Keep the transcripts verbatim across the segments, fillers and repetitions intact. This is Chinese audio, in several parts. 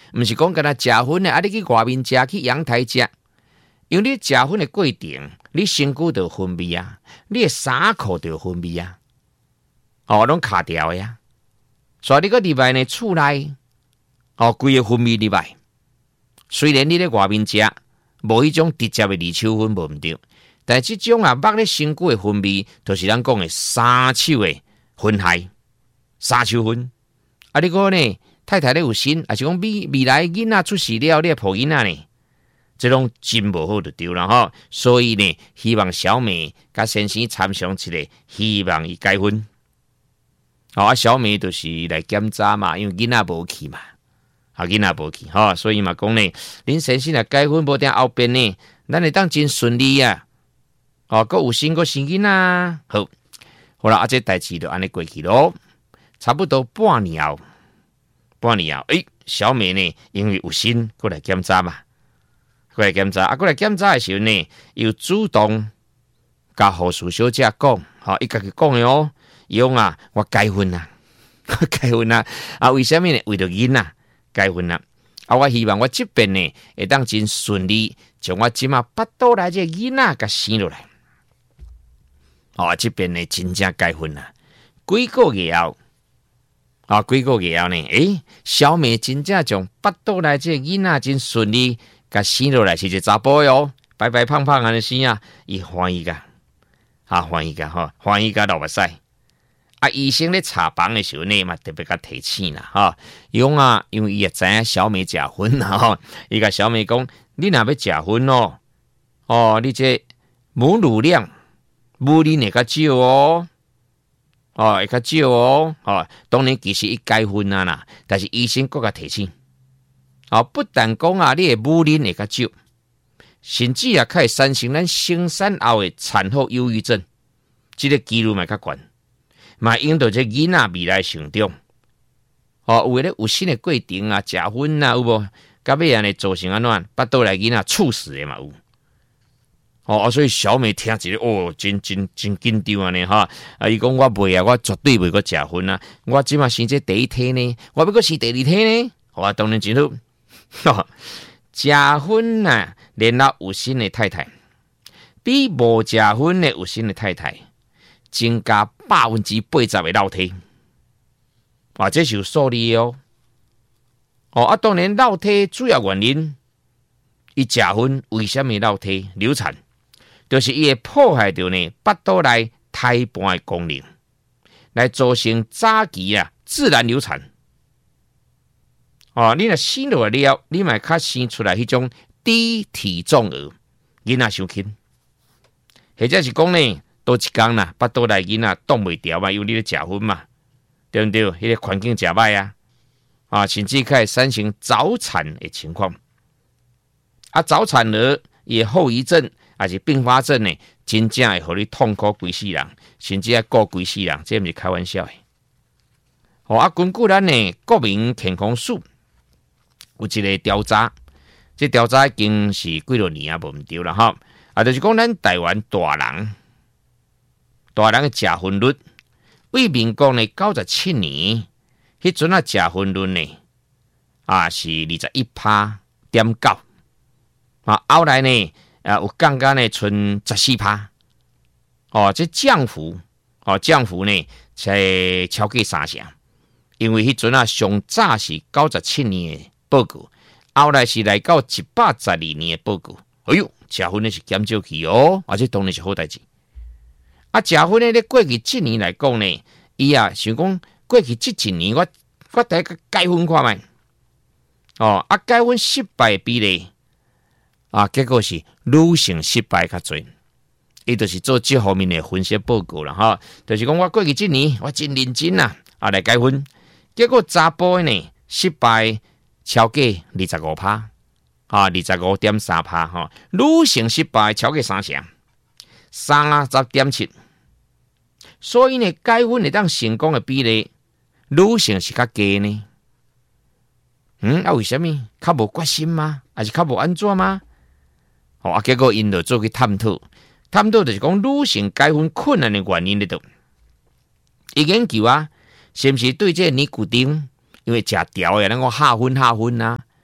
毋是讲干那食薰的，啊，你去外面食，去阳台食，因为你食薰的过程，你身躯就有分泌啊，你的衫裤就有分泌啊，哦，拢卡掉呀。所以你个入来呢，厝内，哦，规个分泌入来。虽然你咧外面食，无迄种直接的二手薰无毋对，但是即种啊，抹咧身躯的分泌，就是咱讲的三手的薰害，三手薰。啊，你讲呢？太太咧有心，还是讲未未来囡仔出世了，你抱囡仔呢？这种真无好就对了吼。所以呢，希望小美甲先生参详一下，希望伊结婚。哦，啊，小美就是来检查嘛，因为囡仔无去嘛，啊，囡仔无去吼，所以嘛讲呢，恁先生来结婚无定后边呢，咱会当真顺利啊。哦，阁有心阁生囡仔，好，好啦，啊，这代志就安尼过去咯，差不多半年后。半年后，诶、欸，小美呢，因为有心过来检查嘛，过来检查，啊，过来检查的时候呢，又主动甲护士小姐讲，吼、哦，伊家己讲的哦，伊讲啊，我结婚啦，结婚啦，啊，为什么呢？为着囡仔结婚啦，啊，我希望我这边呢，会当真顺利，将我即马巴肚内这囡仔甲生落来，哦，这边呢，真正结婚啦，几个月后。啊，几个月后呢？诶，小美真正将巴肚内这囡仔真顺利，甲生落来是一个查甫哟，白白胖胖安尼生啊，伊欢喜个，啊欢喜个吼，欢喜个流目屎。啊，医生咧查房的时候呢，嘛特别甲提醒啦，吼，伊讲啊，因为伊也知影小美食薰啦，吼，伊甲小美讲，你若要食薰哦，哦，你这母乳量，母乳会较少哦。哦，会较少哦，哦，当然其实伊结婚啊啦，但是医生搁甲提醒，哦，不但讲啊，你的母乳会较少，甚至啊，可会产生咱生产后的产后忧郁症，这个几率嘛较悬，嘛引导这囡仔未来成长，哦，有咧有新的过程啊，食薰啊，有无？到尾安尼造成安怎？巴肚内囡仔猝死的嘛有。哦，所以小美听一个哦，真真真紧张安尼哈！啊，伊讲我袂啊，我绝对袂个食薰啊！我即马生这第一胎呢，我要个生第二胎呢，我当然真好。食薰啊，连到有心的太太，比无食薰的有心的太太，增加百分之八十的老体。啊，这是有数字哦。哦，啊，当然老体主要原因，伊食薰为什么老体流产？就是伊会破坏掉呢巴肚内胎盘的功能，来造成早期啊自然流产。哦，你若生落来了，你咪较生出来迄种低体重儿，囡仔伤轻，或者是讲呢，多一天啦，巴肚内囡仔挡袂牢嘛，因为你咧食薰嘛，对不对？迄、那个环境真歹啊，啊，甚至可以产生早产的情况。啊，早产儿也后遗症。还是并发症呢，真正会互你痛苦规世人，甚至要过规世人，这毋是开玩笑的。哦，啊，根据咱呢国民健康署有一个调查，这调查已经是几多年啊，无毋对啦吼。啊，就是讲咱台湾大人，大人的食薰率，为民国呢九十七年，迄阵啊食薰率呢，啊是二十一趴点九，啊后来呢。啊，有降到呢，剩十四趴，哦，这降幅，哦，降幅呢，才超过三成，因为迄阵啊，上早是九十七年的报告，后来是来到一百十二年的报告。哎呦，食薰呢是减少去哦，而且当然是好代志。啊，食薰呢，咧过去这年来讲呢，伊啊想讲过去这一年，我我第一个解薰看卖，哦，啊，解薰失败比例。啊，结果是女性失败较侪，伊就是做这方面的分析报告啦，哈，就是讲我过去这年我真认真啦，啊来结婚，结果查甫呢失败超过二十五趴，啊二十五点三趴哈，女性失败超过三成，三十点七，所以呢，结婚会当成功的比例，女性是较低呢。嗯，啊为什么？较无决心吗？还是较无安怎吗？哦，啊，结果因就做去探讨，探讨就是讲女性结婚困难的原因在倒。伊研究啊，是毋是对这尼古丁，因为食条的，咱讲下薰下薰啊，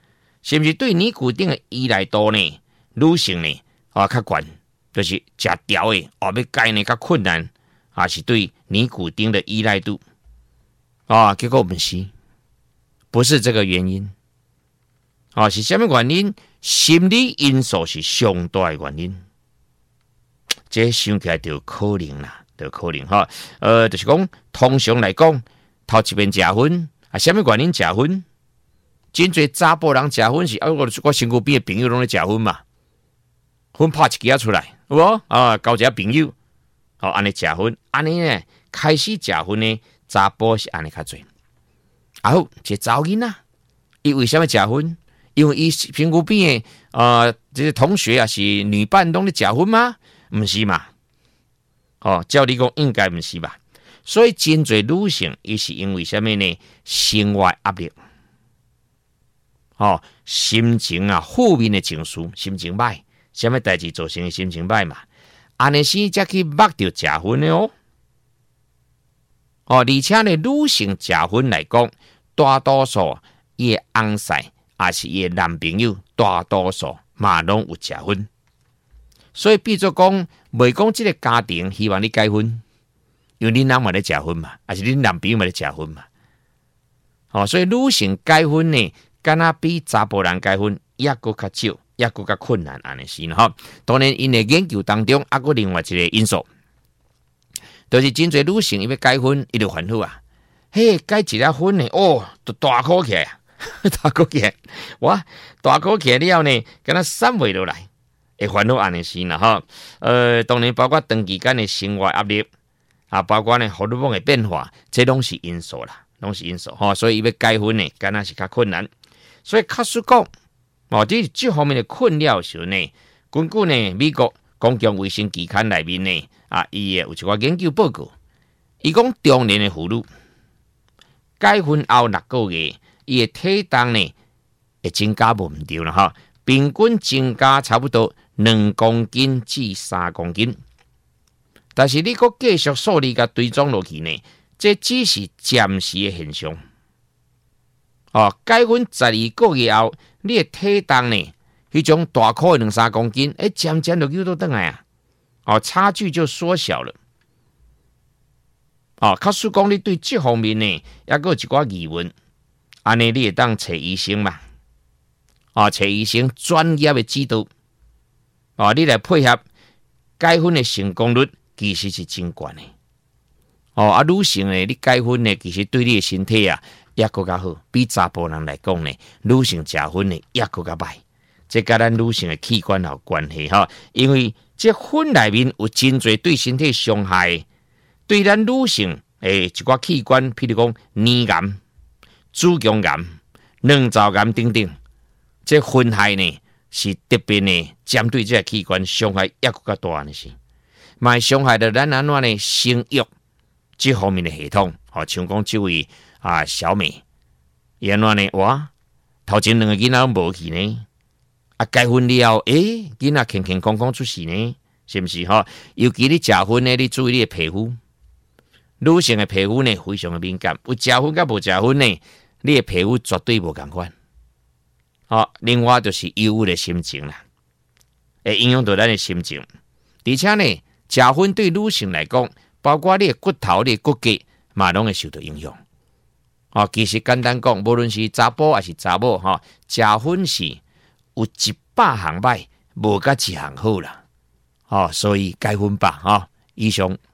是不是对尼古丁的依赖度呢？女性呢啊较悬，就是食条的哦要戒呢较困难，还是对尼古丁的依赖度啊？结果不是，不是这个原因。啊，是什么原因？心理因素是上大的原因。这想起来就有可能啦，就有可能哈。呃，就是讲，通常来讲，头一遍食薰啊，什么原因食薰？真侪查甫人食薰是啊，我我身躯边的朋友拢咧食薰嘛，薰拍一支仔出来，有无啊？交一个朋友，好安尼食薰，安尼呢开始食薰呢，查甫是安尼较侪。啊好，一查某囡仔，伊为什么食薰？因为伊身躯边的呃这些同学啊是女伴拢咧食薰吗？毋是嘛？哦，照你讲应该毋是吧？所以真侪女性伊是因为什么呢？生活压力。哦，心情啊，负面的情绪，心情歹，什么代志造成的心情歹嘛？安尼时才去目着食薰的哦。哦，而且呢，女性食薰来讲，大多数伊的翁婿，也是伊的男朋友，大多数嘛拢有食薰。所以，比作讲，袂讲即个家庭希望你结婚，因为恁翁嘛咧食薰嘛，还是恁男朋友嘛咧食薰嘛。哦，所以女性结婚呢？敢若比查甫人结婚也搁较少，也搁较困难安尼是呢吼。当然，因的研究当中，还搁另外一个因素，就是真侪女性伊要结婚，伊就烦恼啊。嘿，结一粒婚呢，哦，都大考起来，大考起来，哇，大考起来了呢，敢若散袂落来，会烦恼安尼是呢吼。呃，当然包括长期间的生活压力啊，包括呢荷尔蒙的变化，这拢是因素啦，拢是因素吼。所以伊要结婚呢，敢若是较困难。所以，确实讲，哦，这这方面的困扰时呢，根据呢美国公共卫生期刊内面呢，啊，伊有一个研究报告，伊讲中年的妇女结婚后六个月，伊的体重呢会增加无毋对啦哈，平均增加差不多两公斤至三公斤。但是你搁继续数字甲追踪落去呢，这只是暂时的现象。哦，结婚十二个月后，你的体重呢，迄种大块的两三公斤，哎，渐渐就又倒转来啊！哦，差距就缩小了。哦，假使讲你对这方面呢，也有一寡疑问，安尼你会当找医生嘛？哦，找医生专业的指导。哦，你来配合结婚的成功率，其实是真悬的。哦，啊，女性呢，你结婚呢，其实对你的身体啊。也更加好，比查甫人来讲呢，女性食薰呢也更加歹。这跟咱女性的器官有关系哈，因为这薰内面有真侪对身体伤害，对咱女性诶一寡器官，譬如讲乳癌、子宫癌、卵巢癌等等，这薰害呢是特别呢针对这个器官伤害也更加大的是，嘛伤害到咱安怎呢生育这方面的系统，好像讲这位。啊，小美，伊安怎呢？哇，头前两个囡仔拢无去呢，啊，结婚了，诶，囡仔健健康康出世呢，是不是哈？尤其你食薰呢，你注意你的皮肤，女性的皮肤呢非常的敏感，有食薰甲无食薰呢，你的皮肤绝对无同款。好，另外就是忧郁的心情啦，会影响到咱的心情，而且呢，食薰对女性来讲，包括你的骨头、你的骨骼，嘛拢会受到影响。哦，其实简单讲，无论是查甫还是查某，哈，食薰是有一百项歹，无甲一项好啦。哦，所以结婚吧，哈，以上